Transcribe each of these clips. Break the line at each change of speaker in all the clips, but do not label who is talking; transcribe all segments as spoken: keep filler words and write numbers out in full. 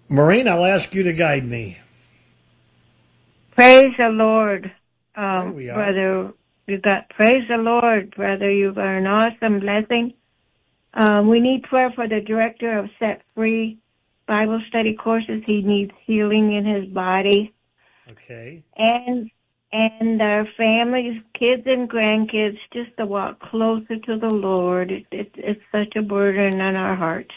Maureen, I'll ask you to guide me.
Praise the Lord,
There
um,
we are.
brother. You got praise the Lord, brother. You are an awesome blessing. Um, we need prayer for the director of Set Free Bible Study Courses. He needs healing in his body,
Okay.
and and our families, kids and grandkids, just to walk closer to the Lord. It, it, it's such a burden on our hearts.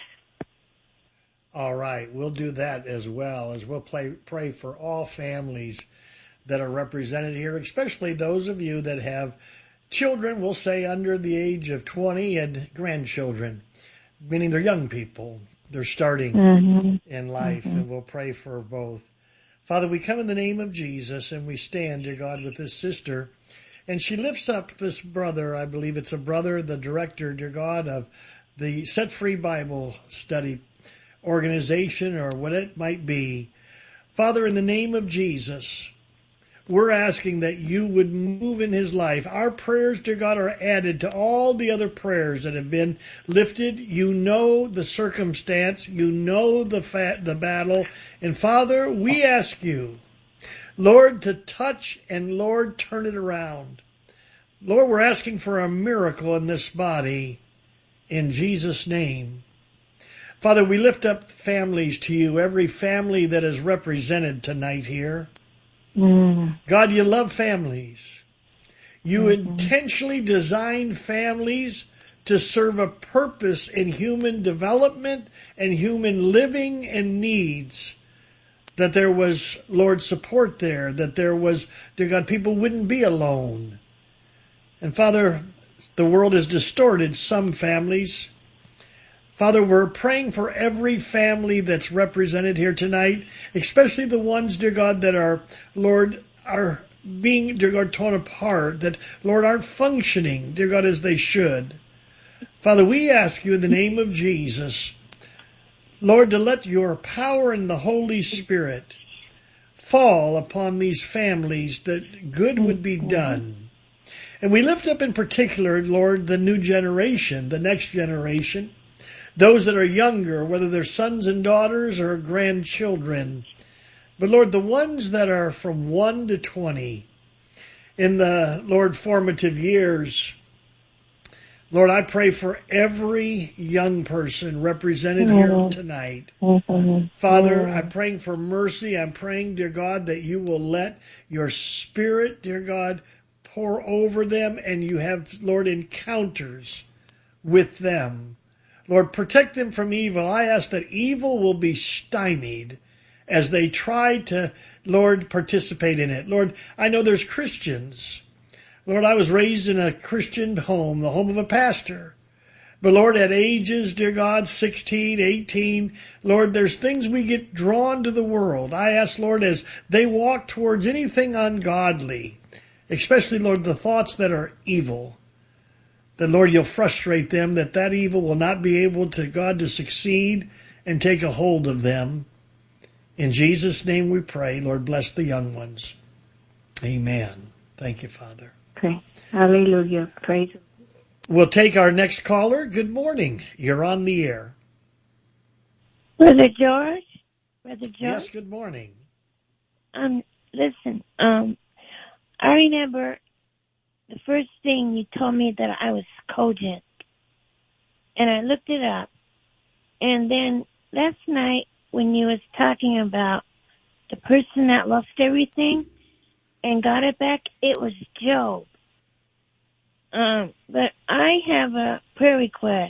All right. We'll do that as well, as we'll play, pray for all families that are represented here, especially those of you that have children, we'll say under the age of twenty, and grandchildren, meaning they're young people. They're starting
Mm-hmm.
in life,
Mm-hmm.
and we'll pray for both. Father, we come in the name of Jesus, and we stand, dear God, with this sister, and she lifts up this brother. I believe it's a brother, the director, dear God, of the Set Free Bible Study organization, or what it might be. Father, in the name of Jesus, we're asking that you would move in his life. Our prayers, dear God, are added to all the other prayers that have been lifted. You know the circumstance. You know the fat, the battle. And Father, we ask you, Lord, to touch and, Lord, turn it around. Lord, we're asking for a miracle in this body in Jesus' name. Father, we lift up families to you, every family that is represented tonight here.
Mm.
God, you love families. You
Mm-hmm.
intentionally designed families to serve a purpose in human development and human living and needs. That there was, Lord, support there. That there was, dear God, people wouldn't be alone. And Father, the world has distorted some families. Father, we're praying for every family that's represented here tonight, especially the ones, dear God, that are, Lord, are being, dear God, torn apart, that, Lord, aren't functioning, dear God, as they should. Father, we ask you in the name of Jesus, Lord, to let your power and the Holy Spirit fall upon these families, that good would be done. And we lift up in particular, Lord, the new generation, the next generation. Those that are younger, whether they're sons and daughters or grandchildren. But Lord, the ones that are from one to twenty in the, Lord, formative years, Lord, I pray for every young person represented here tonight.
Mm-hmm.
Father, I'm praying for mercy. I'm praying, dear God, that you will let your Spirit, dear God, pour over them, and you have, Lord, encounters with them. Lord, protect them from evil. I ask that evil will be stymied as they try to, Lord, participate in it. Lord, I know there's Christians. Lord, I was raised in a Christian home, the home of a pastor. But Lord, at ages, dear God, sixteen, eighteen, Lord, there's things we get drawn to the world. I ask, Lord, as they walk towards anything ungodly, especially, Lord, the thoughts that are evil, that, Lord, you'll frustrate them, that that evil will not be able to, God, to succeed and take a hold of them. In Jesus' name we pray. Lord, bless the young ones. Amen. Thank you, Father.
Okay. Hallelujah. Praise.
We'll take our next caller. Good morning. You're on the air.
Brother George? Brother George?
Yes, good morning.
Um, listen, um, I remember the first thing you told me that I was cogent. And I looked it up. And then last night when you was talking about the person that lost everything and got it back, it was Job. Um, but I have a prayer request.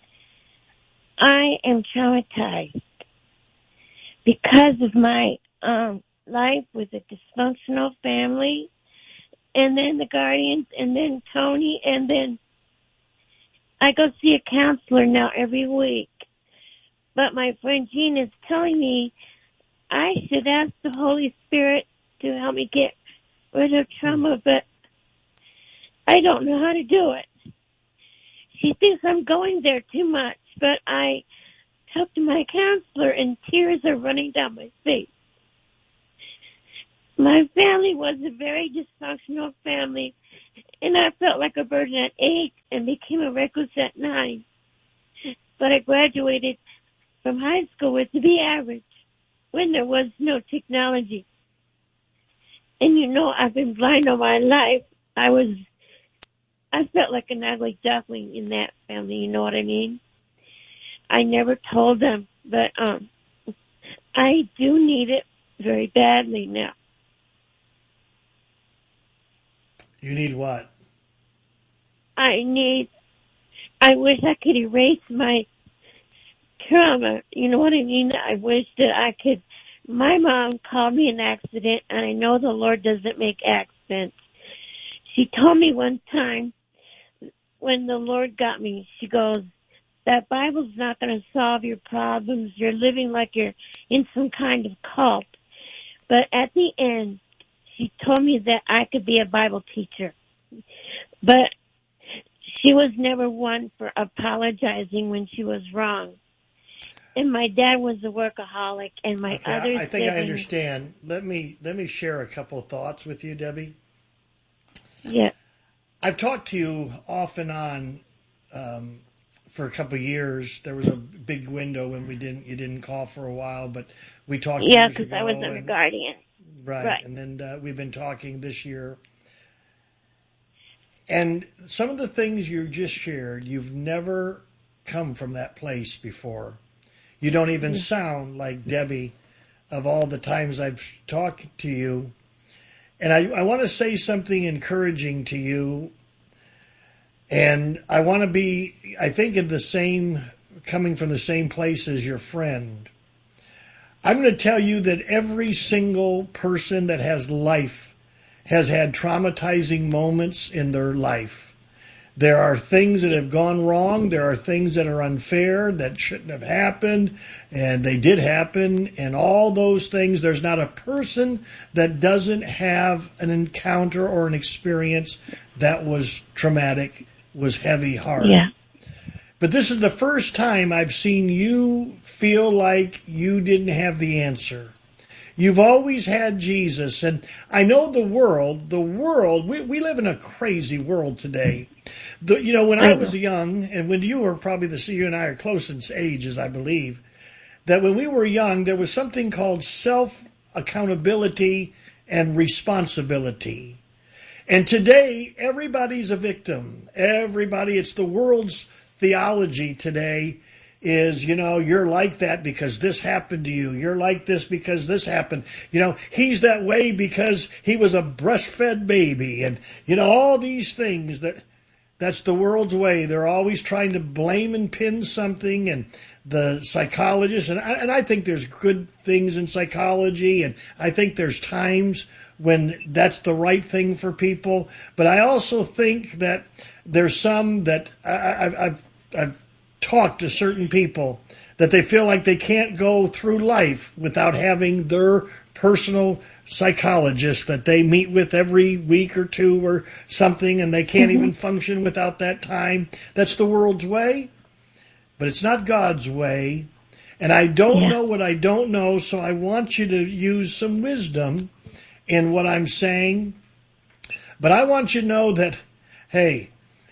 I am traumatized because of my um, life with a dysfunctional family, and then the guardians, and then Tony, and then I go see a counselor now every week. But my friend Jean is telling me I should ask the Holy Spirit to help me get rid of trauma, but I don't know how to do it. She thinks I'm going there too much, but I talked to my counselor and tears are running down my face. My family was a very dysfunctional family, and I felt like a burden at eight and became a recluse at nine. But I graduated from high school with to be average. when there was no technology. And you know, I've been blind all my life. I was, I felt like an ugly duckling in that family, you know what I mean? I never told them, but um, I do need it very badly now.
You need what?
I need, I wish I could erase my trauma. You know what I mean? I wish that I could. My mom called me an accident, and I know the Lord doesn't make accidents. She told me one time when the Lord got me, she goes, that Bible's not going to solve your problems. You're living like you're in some kind of cult. But at the end, she told me that I could be a Bible teacher. But she was never one for apologizing when she was wrong. And my dad was a workaholic, and my
okay,
other
I, I think
siblings,
I understand. Let me let me share a couple of thoughts with you, Debbie.
Yeah.
I've talked to you off and on um, for a couple of years. There was a big window when we didn't you didn't call for a while, but we talked.
Yeah,
because
I was under guardian.
Right,
right.
and then uh, we've been talking this year. And some of the things you just shared, you've never come from that place before. You don't even yeah. sound like Debbie of all the times I've talked to you. And I, I want to say something encouraging to you. And I want to be, I think, in the same, coming from the same place as your friend. I'm going to tell you that every single person that has life has had traumatizing moments in their life. There are things that have gone wrong. There are things that are unfair, that shouldn't have happened, and they did happen. And all those things, there's not a person that doesn't have an encounter or an experience that was traumatic, was heavy, hard.
Yeah.
But this is the first time I've seen you feel like you didn't have the answer. You've always had Jesus. And I know the world, the world, we, we live in a crazy world today. The, you know, when I was young, and when you were probably the, you and I are close in ages, I believe, that when we were young, there was something called self-accountability and responsibility. And today, everybody's a victim. Everybody, it's the world's theology today is, you know, you're like that because this happened to you. You're like this because this happened. You know, he's that way because he was a breastfed baby. And, you know, all these things that... That's the world's way. They're always trying to blame and pin something, and the psychologists, and I, and I think there's good things in psychology, and I think there's times when that's the right thing for people. But I also think that there's some that I, I've, I've, I've talked to certain people that they feel like they can't go through life without having their personal psychologist that they meet with every week or two or something, and they can't mm-hmm. even function without that time. That's the world's way, but it's not God's way. And I don't yeah. know what I don't know, so I want you to use some wisdom in what I'm saying. But I want you to know that, hey,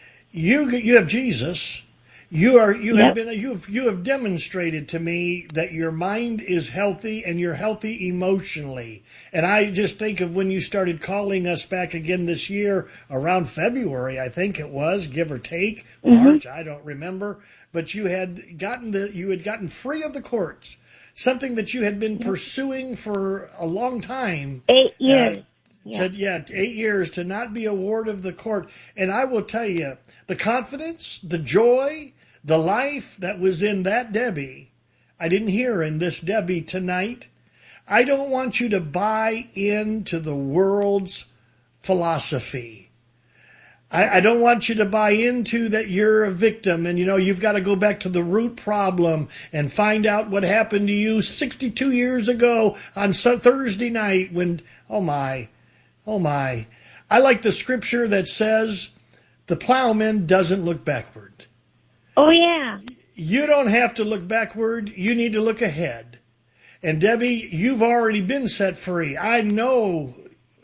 you you have Jesus. You are you yep. have been you have you have demonstrated to me that your mind is healthy and you're healthy emotionally. And I just think of when you started calling us back again this year around February, I think it was, give or take, mm-hmm. March, I don't remember, but you had gotten the you had gotten free of the courts, something that you had been yep. pursuing for a long time.
Eight years. Uh,
yeah. To, yeah, eight years to not be a ward of the court. And I will tell you, the confidence, the joy, the life that was in that Debbie, I didn't hear in this Debbie tonight. I don't want you to buy into the world's philosophy. I, I don't want you to buy into that you're a victim and, you know, you've got to go back to the root problem and find out what happened to you sixty-two years ago on Thursday night when, oh my, oh my. I like the scripture that says the plowman doesn't look backward.
Oh, yeah.
You don't have to look backward. You need to look ahead. And Debbie, you've already been set free. I know,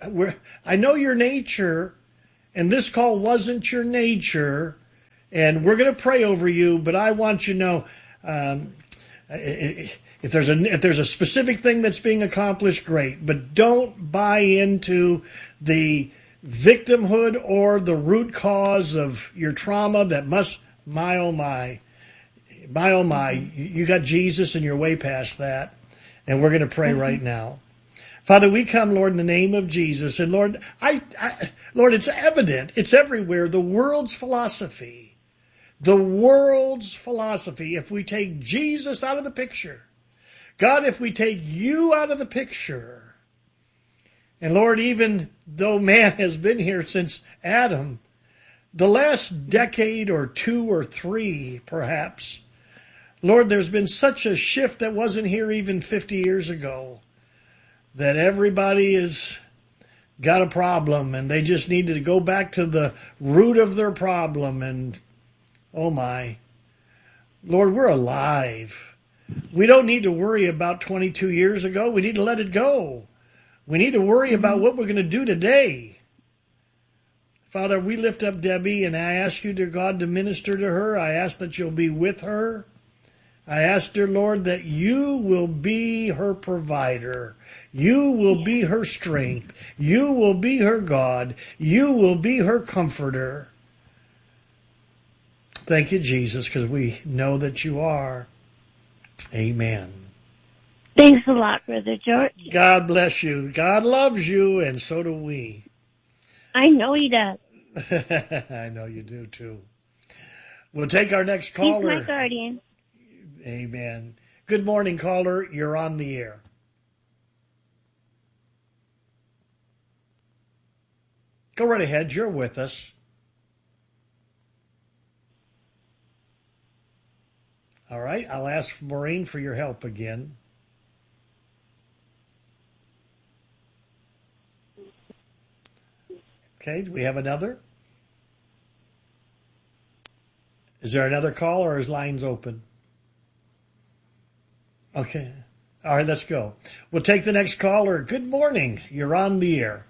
I know your nature, and this call wasn't your nature, and we're going to pray over you, but I want you to know, um, if there's a if there's a specific thing that's being accomplished, great. But don't buy into the victimhood or the root cause of your trauma that must, my oh my, my oh my, you got Jesus and you're way past that. And we're going to pray mm-hmm. right now. Father, we come, Lord, in the name of Jesus. And Lord, I, I, Lord, it's evident. It's everywhere. The world's philosophy. The world's philosophy. If we take Jesus out of the picture, God, if we take you out of the picture, and Lord, even though man has been here since Adam, the last decade or two or three, perhaps, Lord, there's been such a shift that wasn't here even fifty years ago, that everybody has got a problem and they just need to go back to the root of their problem. And oh my, Lord, we're alive. We don't need to worry about twenty-two years ago. We need to let it go. We need to worry about what we're going to do today. Father, we lift up Debbie, and I ask you, dear God, to minister to her. I ask that you'll be with her. I ask, dear Lord, that you will be her provider. You will be her strength. You will be her God. You will be her comforter. Thank you, Jesus, because we know that you are. Amen.
Thanks a lot, Brother George.
God bless you. God loves you, and so do we.
I know he does.
I know you do, too. We'll take our next
He's
caller.
my guardian.
Amen. Good morning, caller. You're on the air. Go right ahead. You're with us. All right. I'll ask Maureen for your help again. Okay. Do we have another? Is there another call, or is lines open? Okay. All right, let's go. We'll take the next caller. Good morning. You're on the air.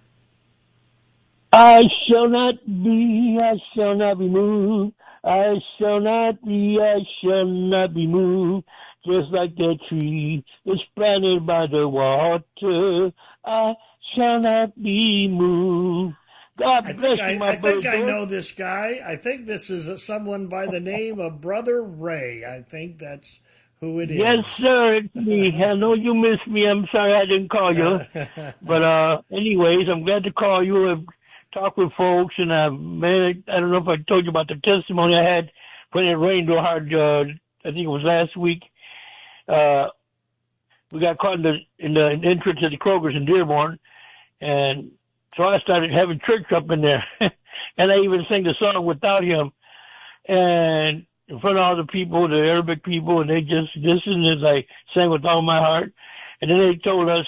I shall not be, I shall not be moved. I shall not be, I shall not be moved. Just like that tree that's planted by the water, I shall not be moved. God
I
bless
think,
you, my
I, I, think
brother.
I know this guy. I think this is someone by the name of Brother Ray. I think that's who it is.
Yes, sir, it's me. I know you missed me. I'm sorry I didn't call you. But uh, anyways, I'm glad to call you. I've talked with folks, and uh, man, I don't know if I told you about the testimony I had when it rained real hard. Uh, I think it was last week. Uh, we got caught in the, in the entrance of the Kroger's in Dearborn, and so I started having church up in there. And I even sang the song without him. And in front of all the people, the Arabic people, and they just listened as I sang with all my heart. And then they told us,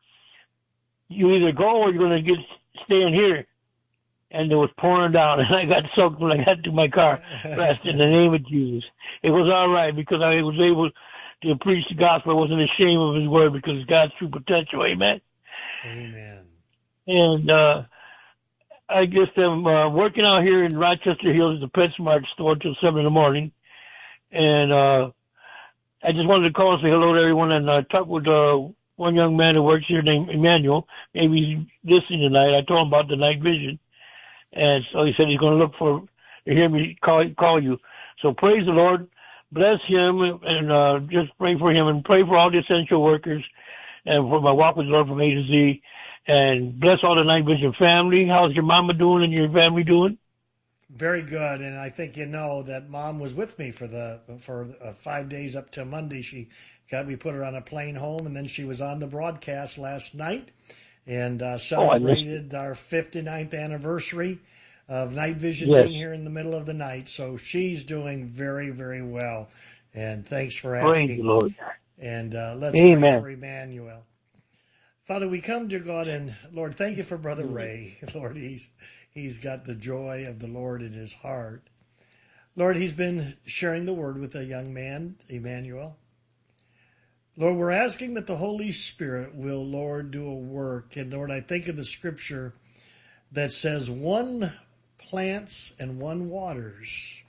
you either go or you're going to get stay in here. And it was pouring down, and I got soaked when I got to my car. Rest in the name of Jesus. It was all right because I was able to preach the gospel. I wasn't ashamed of his word because it's God's true potential. Amen.
Amen.
And uh, I just am uh, working out here in Rochester Hills at the PetSmart store till seven in the morning. And uh, I just wanted to call and say hello to everyone and uh, talk with uh, one young man who works here named Emmanuel. Maybe he's listening tonight. I told him about the night vision. And so he said he's going to look for, to hear me call, call you. So praise the Lord. Bless him and uh, just pray for him and pray for all the essential workers and for my walk with the Lord from A to Z. And bless all the Night Vision family. How's your mama doing and your family doing?
Very good. And I think you know that Mom was with me for the for uh, five days up to Monday. She got we put her on a plane home, and then she was on the broadcast last night and uh, celebrated oh, our fifty-ninth anniversary of Night Vision yes. being here in the middle of the night. So she's doing very, very well. And thanks for asking.
Praise the Lord.
And uh, let's
Amen.
pray for Emmanuel. Father, we come to God, and Lord, thank you for Brother Ray. Lord, he's he's got the joy of the Lord in his heart. Lord, he's been sharing the word with a young man, Emmanuel. Lord, we're asking that the Holy Spirit will, Lord, do a work. And Lord, I think of the scripture that says one plants and one waters,